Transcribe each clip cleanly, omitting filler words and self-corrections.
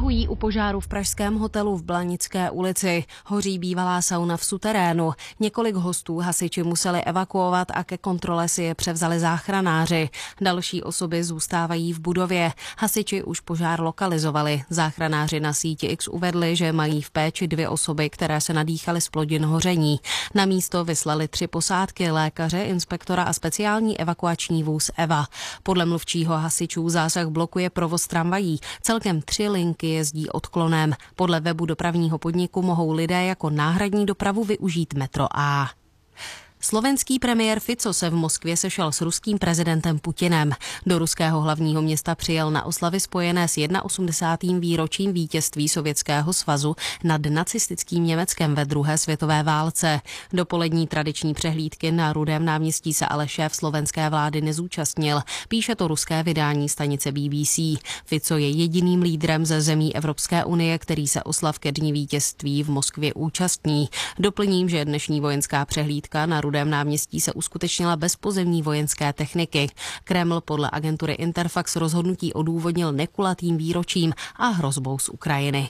evakuují u požáru v pražském hotelu v Blanické ulici. Hoří bývalá sauna v suterénu. Několik hostů hasiči museli evakuovat a ke kontrole si je převzali záchranáři. Další osoby zůstávají v budově. Hasiči už požár lokalizovali. Záchranáři na síti X uvedli, že mají v péči 2 osoby, které se nadýchaly z plodin hoření. Na místo vyslali 3 posádky, lékaře, inspektora a speciální evakuační vůz EVA. Podle mluvčího hasičů zásah blokuje provoz tramvají. Celkem 3 linky jezdí odklonem. Podle webu dopravního podniku mohou lidé jako náhradní dopravu využít metro A. Slovenský premiér Fico se v Moskvě sešel s ruským prezidentem Putinem. Do ruského hlavního města přijel na oslavy spojené s 81. výročím vítězství Sovětského svazu nad nacistickým Německem ve druhé světové válce. Dopolední tradiční přehlídky na Rudém náměstí se ale šéf slovenské vlády nezúčastnil. Píše to ruské vydání stanice BBC. Fico je jediným lídrem ze zemí Evropské unie, který se oslav ke dni vítězství v Moskvě účastní. Doplním, že dnešní vojenská přehlídka na Rudém náměstí se uskutečnila bez pozemní vojenské techniky. Kreml podle agentury Interfax rozhodnutí odůvodnil nekulatým výročím a hrozbou z Ukrajiny.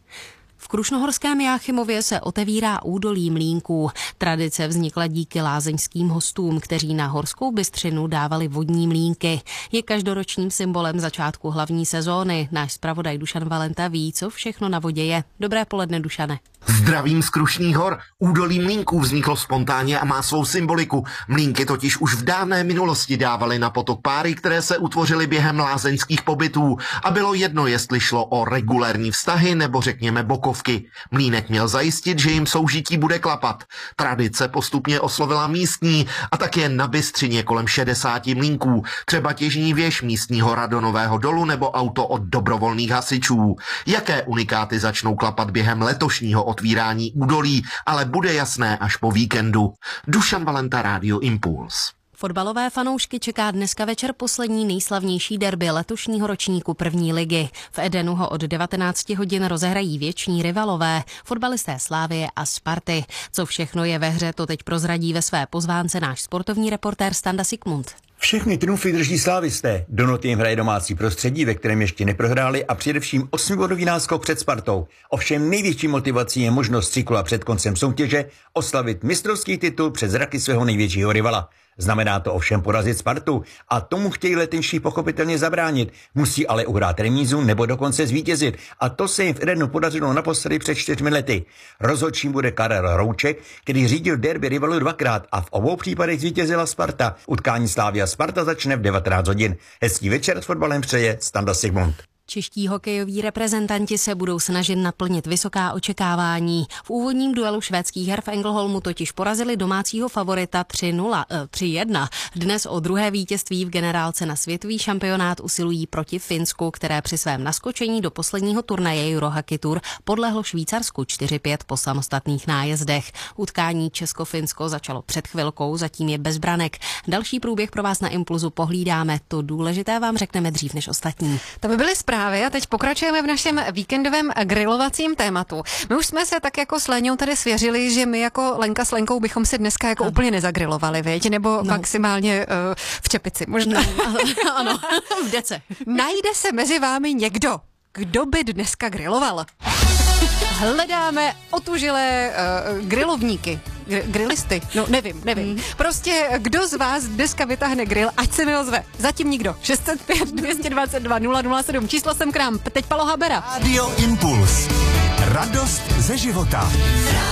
V Krušnohorském Jáchymově se otevírá údolí mlýnků. Tradice vznikla díky lázeňským hostům, kteří na horskou bystřinu dávali vodní mlýnky. Je každoročním symbolem začátku hlavní sezóny. Náš zpravodaj Dušan Valenta ví, co všechno na vodě je. Dobré poledne, Dušane. Zdravím z Krušných hor. Údolí mlýnků vzniklo spontánně a má svou symboliku. Mlýnky totiž už v dávné minulosti dávaly na potok páry, které se utvořily během lázeňských pobytů. A bylo jedno, jestli šlo o regulérní vztahy nebo řekněme bokovky. Mlýnek měl zajistit, že jim soužití bude klapat. Tradice postupně oslovila místní a také na bystřině kolem 60 mlýnků. Třeba těžní věž místního Radonového dolu nebo auto od dobrovolných hasičů. Jaké unikáty začnou klapat během letošního otvírání údolí, ale bude jasné až po víkendu. Dušan Valenta, Radio Impuls. Fotbalové fanoušky čeká dneska večer poslední nejslavnější derby letošního ročníku první ligy. V Edenu ho od 19 hodin rozehrají věční rivalové, fotbalisté Slávie a Sparty. Co všechno je ve hře, to teď prozradí ve své pozvánce náš sportovní reportér Standa Sigmund. Všechny trumfy drží slávisté. Do noty jim hraje domácí prostředí, ve kterém ještě neprohráli, a především 8bodový náskok před Spartou. Ovšem největší motivací je možnost cykla před koncem soutěže oslavit mistrovský titul před zraky svého největšího rivala. Znamená to ovšem porazit Spartu a tomu chtějí letenští pochopitelně zabránit. Musí ale uhrát remízu nebo dokonce zvítězit a to se jim v Edenu podařilo naposledy před 4 lety. Rozhodčím bude Karel Rouček, který řídil derby rivalu 2krát a v obou případech zvítězila Sparta. Utkání Slavia Sparta začne v 19 hodin. Hezký večer s fotbalem přeje Standa Sigmund. Čeští hokejoví reprezentanti se budou snažit naplnit vysoká očekávání. V úvodním duelu švédských her v Ängelholmu totiž porazili domácího favorita 3-1. Dnes o druhé vítězství v generálce na světový šampionát usilují proti Finsku, které při svém naskočení do posledního turnaje Eurohockey Tour podlehlo Švýcarsku 4-5 po samostatných nájezdech. Utkání Česko-Finsko začalo před chvilkou, zatím je bez branek. Další průběh pro vás na Impulzu pohlídáme. To důležité vám řekneme dřív než ostatní. To by byly zprávy a teď pokračujeme v našem víkendovém grilovacím tématu. My už jsme se tak jako s Léňou tady svěřili, že my jako Lenka s Lenkou bychom si dneska jako úplně nezagrilovali, viď? Nebo maximálně v čepici možná. Ano, v dece. Najde se mezi vámi někdo, kdo by dneska griloval? Hledáme otužilé grilovníky. Grilisty? No, nevím. Prostě kdo z vás dneska vytáhne grill, ať se mi ozve. Zatím nikdo. 605 222 007. Číslo jsem k nám. Teď Palo Habera. Radio Impuls. Radost ze života.